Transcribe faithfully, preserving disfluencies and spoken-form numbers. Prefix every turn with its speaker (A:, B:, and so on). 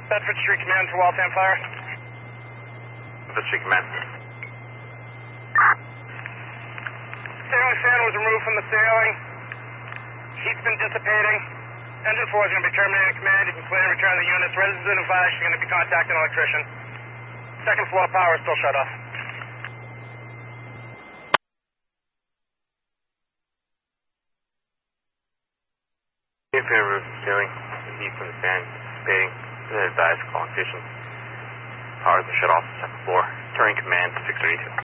A: Bedford Street Command to Waltham Fire.
B: Bedford Street Command.
A: Sailing fan was removed from the sailing. Heat's been dissipating. Engine four is going to be terminating command. You can clear and return the units. Resident advised you're going to be contacting an electrician. Second floor power is still shut off.
B: In favor of sailing, heat from the fan dissipating. Resident advised calling station. Power is shut off, second floor. Turning command to six thirty-two.